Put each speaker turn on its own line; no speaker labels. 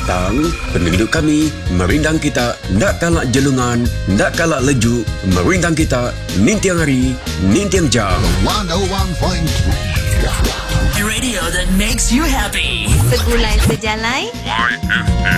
petang, penduduk kami merindang kita nak kalak jelungan, nak kalak lejuk, merindang kita nintiang hari, nintiang jam.
101.3
Radio that makes you happy.
Segulai sejalai.
YFM.